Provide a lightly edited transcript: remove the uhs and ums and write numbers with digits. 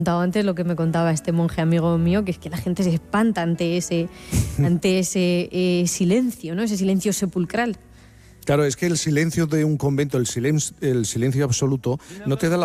Antes lo que me contaba este monje amigo mío, que es que la gente se espanta ante ese silencio, ¿no? Ese silencio sepulcral. Claro, es que el silencio de un convento, el silencio absoluto, no te da la